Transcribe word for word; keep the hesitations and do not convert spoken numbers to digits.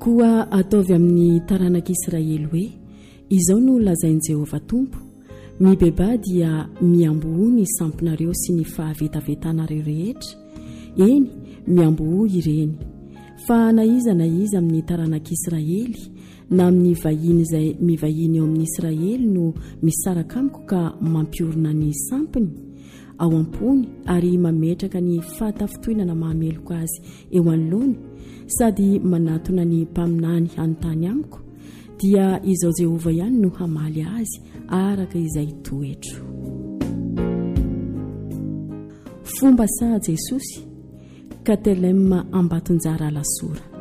koa ataovy amin'ny taranak'Israely hoe izao no lazain'i Jehovah Tompo, mibeba dia miamboho ny sampinareo sy ny fahavetavetanareo rehetra, eny miamboho ireny. Fa na iza na iza amin'ny taranak'Israely na amin'ny vahiny izay mivahiny eo amin'ny Israely no misaraka amiko ka mampiorina ny sampiny ao ampony ary mametraka ny fahatafitoinana mahameloko azy eo anoloany sady manatona ny mpaminany anontany amiko, dia izao Jehovah ihany no hamaly azy araka izay toetro. Fomba sa Jesosy Katelema Ambatonjara Lasora.